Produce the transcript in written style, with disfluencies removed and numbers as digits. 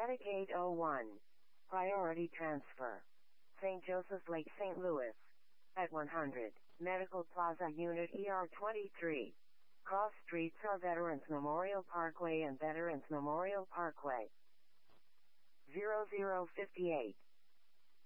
Medicaid 01. Priority transfer. St. Joseph's Lake, St. Louis. At 100. Medical Plaza Unit ER23. Cross streets are Veterans Memorial Parkway and Veterans Memorial Parkway. 0058.